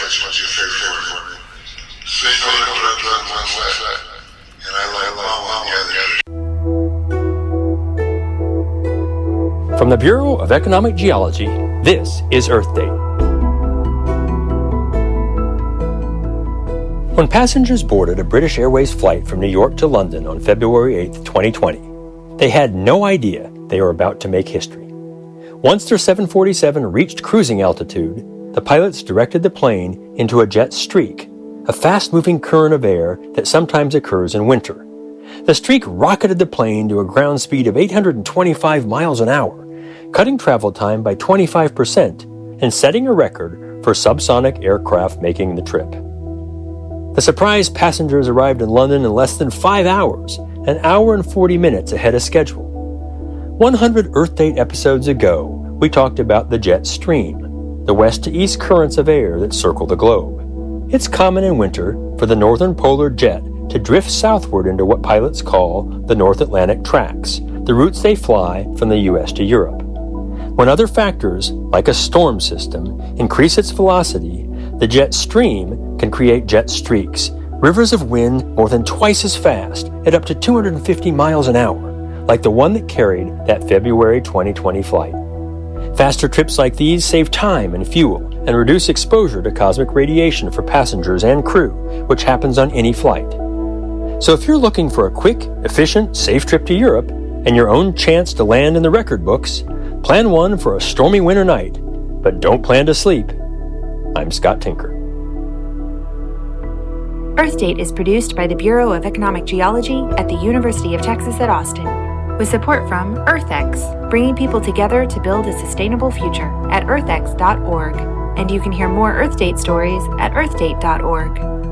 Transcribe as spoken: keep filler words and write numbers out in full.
much, much your favorite one. Say no to drugs on one side, and I like mom on the other. From the Bureau of Economic Geology, this is Earth Date. When passengers boarded a British Airways flight from New York to London on February eighth, twenty twenty, they had no idea they were about to make history. Once their seven forty-seven reached cruising altitude, the pilots directed the plane into a jet streak, a fast-moving current of air that sometimes occurs in winter. The streak rocketed the plane to a ground speed of eight hundred twenty-five miles an hour, cutting travel time by twenty-five percent and setting a record for subsonic aircraft making the trip. The surprised passengers arrived in London in less than five hours, an hour and forty minutes ahead of schedule. one hundred Earth Date episodes ago, we talked about the jet stream, the west to east currents of air that circle the globe. It's common in winter for the northern polar jet to drift southward into what pilots call the North Atlantic tracks, the routes they fly from the U S to Europe. When other factors, like a storm system, increase its velocity, the jet stream can create jet streaks, rivers of wind more than twice as fast at up to two hundred fifty miles an hour, like the one that carried that February twenty twenty flight. Faster trips like these save time and fuel and reduce exposure to cosmic radiation for passengers and crew, which happens on any flight. So if you're looking for a quick, efficient, safe trip to Europe and your own chance to land in the record books, plan one for a stormy winter night, but don't plan to sleep. I'm Scott Tinker. Earth Date is produced by the Bureau of Economic Geology at the University of Texas at Austin, with support from EarthX, bringing people together to build a sustainable future at earth x dot org. And you can hear more Earth Date stories at earth date dot org.